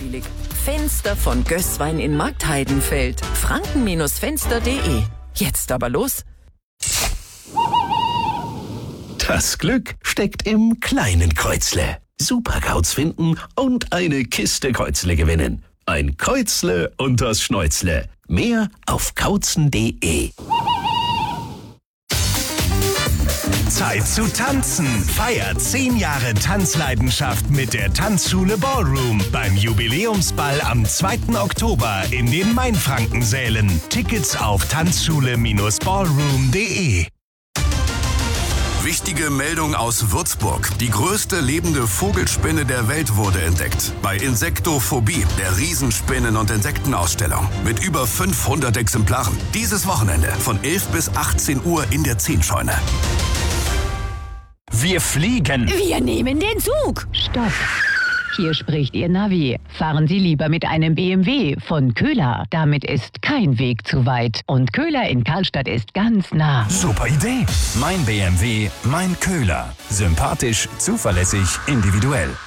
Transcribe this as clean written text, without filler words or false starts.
billig. Fenster von Gößwein in Marktheidenfeld. Franken-Fenster.de. Jetzt aber los. Das Glück steckt im kleinen Kreuzle. Supergauts finden und eine Kiste Kreuzle gewinnen. Ein Kreuzle unters Schnäuzle. Mehr auf kauzen.de. Zeit zu tanzen. Feiert 10 Jahre Tanzleidenschaft mit der Tanzschule Ballroom beim Jubiläumsball am 2. Oktober in den Mainfrankensälen. Tickets auf tanzschule-ballroom.de. Wichtige Meldung aus Würzburg. Die größte lebende Vogelspinne der Welt wurde entdeckt. Bei Insektophobie, der Riesenspinnen- und Insektenausstellung. Mit über 500 Exemplaren. Dieses Wochenende von 11 bis 18 Uhr in der 10-Scheune. Wir fliegen. Wir nehmen den Zug. Stopp. Hier spricht Ihr Navi. Fahren Sie lieber mit einem BMW von Köhler. Damit ist kein Weg zu weit. Und Köhler in Karlstadt ist ganz nah. Super Idee. Mein BMW, mein Köhler. Sympathisch, zuverlässig, individuell.